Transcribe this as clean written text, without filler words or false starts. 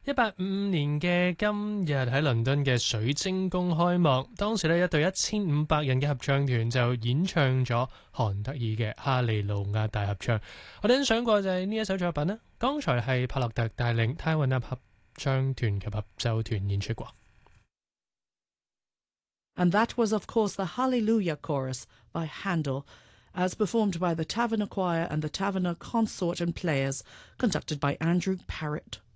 1855年嘅今日喺倫敦嘅水晶宮開幕，當時呢，一隊1500人嘅合唱團就演唱咗韓德爾嘅哈利路亞大合唱。我哋欣賞過就係呢一首作品啦。剛才係帕洛特帶領泰雲納合唱團及合奏團演出過。 And that was, of course, the Hallelujah Chorus by Handel, as performed by the Taverner Choir and the Taverner Consort and Players, conducted by Andrew Parrott.